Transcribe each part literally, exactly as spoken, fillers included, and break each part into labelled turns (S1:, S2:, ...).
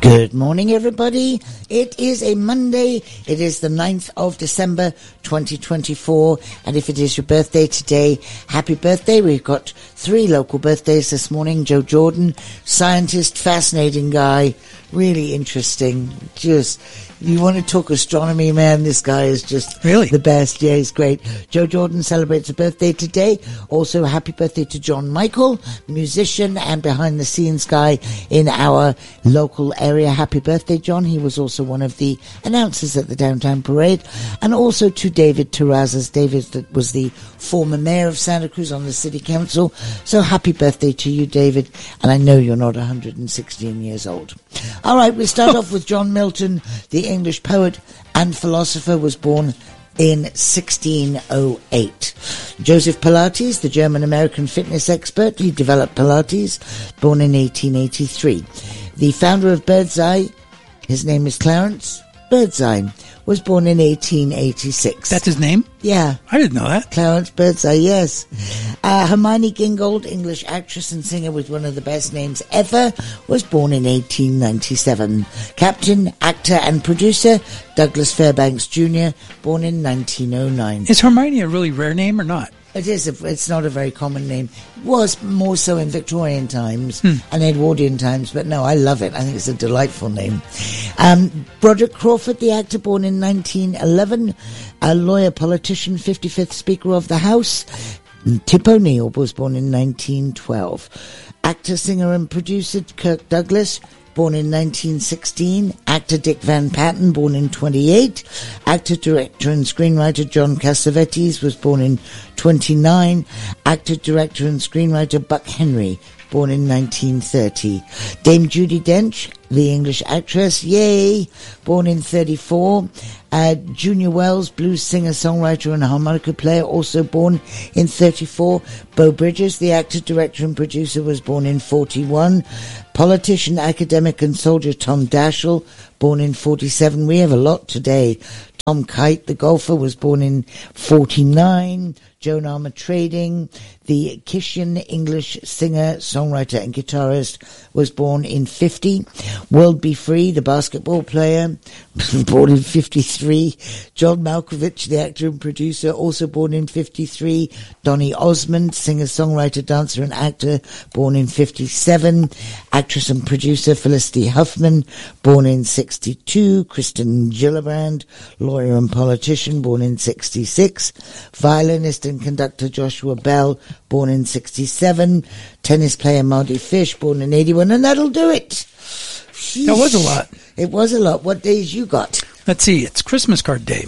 S1: Good morning, everybody. It is a Monday. It is the ninth of December, twenty twenty-four. And if it is your birthday today, happy birthday. We've got three local birthdays this morning. Joe Jordan, scientist, fascinating guy, really interesting. Just, you want to talk astronomy, man? This guy is just
S2: really
S1: the best. Yeah, he's great. Joe Jordan celebrates a birthday today. Also, happy birthday to John Michael, musician and behind-the-scenes guy in our local area. Happy birthday, John. He was also one of the announcers at the Downtown Parade. And also to David Terrazas. David that was the former mayor of Santa Cruz on the city council. So happy birthday to you, David. And I know you're not one hundred sixteen years old. All right, we start off with John Milton, the English poet and philosopher, was born in sixteen oh eight. Joseph Pilates, the German-American fitness expert, he developed Pilates, born in eighteen eighty-three. The founder of Birdseye, his name is Clarence Birdseye, was born in eighteen eighty-six.
S2: That's his name?
S1: Yeah.
S2: I didn't know that.
S1: Clarence Birdseye, yes. Uh, Hermione Gingold, English actress and singer with one of the best names ever, was born in eighteen ninety-seven. Captain, actor and producer, Douglas Fairbanks Junior, born in nineteen oh nine.
S2: Is Hermione a really rare name or not?
S1: It is. A, it's not a very common name. It was more so in Victorian times
S2: hmm.
S1: and Edwardian times, but no, I love it. I think it's a delightful name. Um, Broderick Crawford, the actor, born in nineteen eleven, a lawyer, politician, fifty-fifth Speaker of the House. Tip O'Neill was born in nineteen twelve. Actor, singer and producer Kirk Douglas, born in nineteen sixteen. Actor Dick Van Patten, born in twenty-eight. Actor, director and screenwriter John Cassavetes was born in twenty-nine. Actor, director and screenwriter Buck Henry, born in nineteen thirty. Dame Judi Dench, the English actress, yay, born in thirty-four. Uh, Junior Wells, blues singer, songwriter and harmonica player, also born in thirty-four. Beau Bridges, the actor, director and producer, was born in forty-one. Politician, academic and soldier Tom Daschle, born in forty-seven. We have a lot today. Tom Kite, the golfer, was born in forty-nine. Joan Armatrading, the Kishian English singer, songwriter and guitarist, was born in fifty. World Be Free, the basketball player, born in fifty-three. John Malkovich, the actor and producer, also born in fifty-three. Donny Osmond, singer, songwriter, dancer and actor, born in fifty-seven. Actress and producer Felicity Huffman, born in sixty-two. Kristen Gillibrand, lawyer and politician, born in sixty-six. Violinist and conductor Joshua Bell, born in sixty-seven. Tennis player Marty Fish, born in eighty-one. And that'll do it. Sheesh.
S2: That was a lot.
S1: It was a lot. What days you got?
S2: Let's see. It's Christmas card day.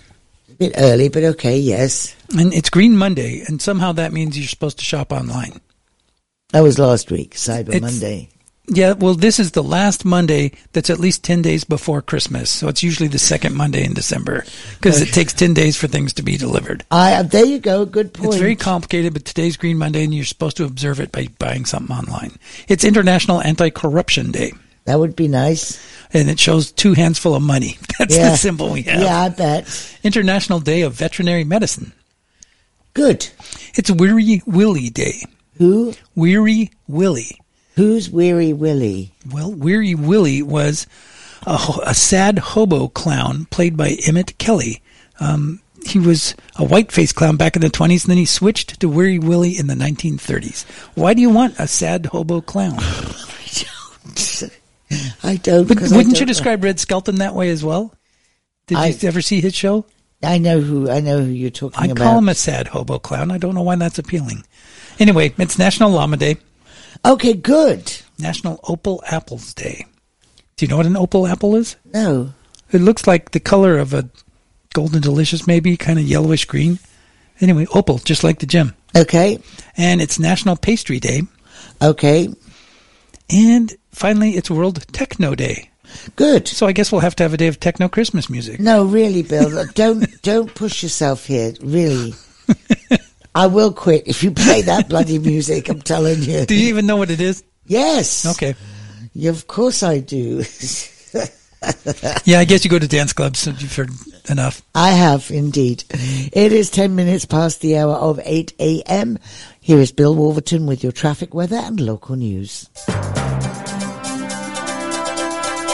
S1: A bit early, but okay, yes.
S2: And it's Green Monday, and somehow that means you're supposed to shop online.
S1: That was last week, Cyber
S2: it's,
S1: Monday.
S2: Yeah, well, this is the last Monday that's at least ten days before Christmas. So it's usually the second Monday in December because okay. It takes ten days for things to be delivered.
S1: I, there you go. Good point.
S2: It's very complicated, but today's Green Monday, and you're supposed to observe it by buying something online. It's International Anti-Corruption Day.
S1: That would be nice.
S2: And it shows two hands full of money. That's
S1: yeah.
S2: the symbol we have.
S1: Yeah, I bet.
S2: International Day of Veterinary Medicine.
S1: Good.
S2: It's Weary Willie Day.
S1: Who?
S2: Weary Willie.
S1: Who's Weary Willie?
S2: Well, Weary Willie was a, a sad hobo clown played by Emmett Kelly. Um, he was a white-faced clown back in the twenties, and then he switched to Weary Willie in the nineteen thirties. Why do you want a sad hobo clown?
S1: I don't. I don't.
S2: But wouldn't
S1: I don't
S2: you describe know. Red Skelton that way as well? Did
S1: I,
S2: you ever see his show?
S1: I know who. I know who you're talking
S2: I
S1: about.
S2: I call him a sad hobo clown. I don't know why that's appealing. Anyway, it's National Llama Day.
S1: Okay, good.
S2: National Opal Apples Day. Do you know what an opal apple is?
S1: No.
S2: It looks like the color of a Golden Delicious, maybe, kind of yellowish green. Anyway, opal, just like the gem.
S1: Okay.
S2: And it's National Pastry Day.
S1: Okay.
S2: And finally, it's World Techno Day.
S1: Good.
S2: So I guess we'll have to have a day of techno Christmas music.
S1: No, really, Bill. don't don't push yourself here. Really. I will quit if you play that bloody music, I'm telling you.
S2: Do you even know what it is?
S1: Yes.
S2: Okay.
S1: Yeah, of course I do.
S2: Yeah, I guess you go to dance clubs, so you've heard enough.
S1: I have, indeed. It is ten minutes past the hour of eight a.m. Here is Bill Wolverton with your traffic, weather and local news.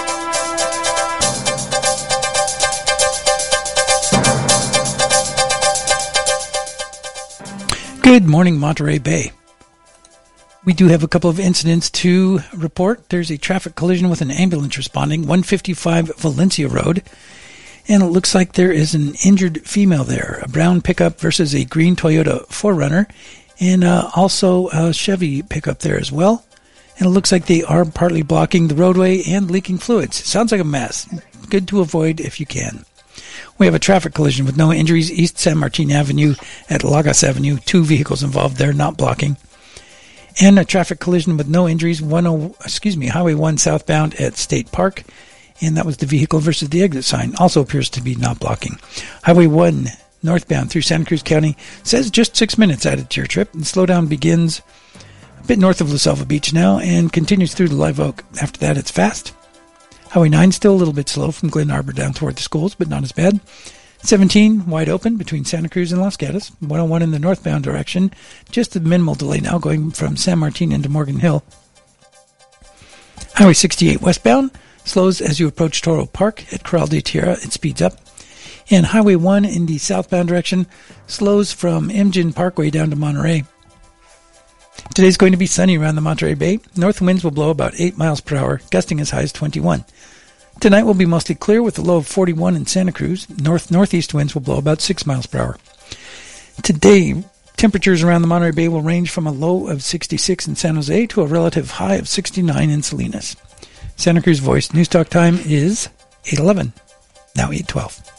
S2: Good morning, Monterey Bay. We do have a couple of incidents to report. There's a traffic collision with an ambulance responding, one fifty-five Valencia Road. And it looks like there is an injured female there. A brown pickup versus a green Toyota four runner. And uh, also a Chevy pickup there as well. And it looks like they are partly blocking the roadway and leaking fluids. Sounds like a mess. Good to avoid if you can. We have a traffic collision with no injuries, East San Martin Avenue at Lagos Avenue. Two vehicles involved there, not blocking. And a traffic collision with no injuries, one, excuse me, Highway one southbound at State Park. And that was the vehicle versus the exit sign. Also appears to be not blocking. Highway one northbound through Santa Cruz County says just six minutes added to your trip. And slowdown begins a bit north of La Selva Beach now and continues through the Live Oak. After that, it's fast. Highway nine still a little bit slow from Glen Arbor down toward the schools, but not as bad. seventeen wide open between Santa Cruz and Los Gatos. one oh one in the northbound direction. Just a minimal delay now going from San Martin into Morgan Hill. Highway sixty-eight westbound slows as you approach Toro Park at Corral de Tierra. It speeds up. And Highway one in the southbound direction slows from Imjin Parkway down to Monterey. Today's going to be sunny around the Monterey Bay. North winds will blow about eight miles per hour, gusting as high as twenty-one. Tonight will be mostly clear with a low of forty-one in Santa Cruz. North-northeast winds will blow about six miles per hour. Today, temperatures around the Monterey Bay will range from a low of sixty-six in San Jose to a relative high of sixty-nine in Salinas. Santa Cruz Voice News Talk time is eight eleven, now eight twelve.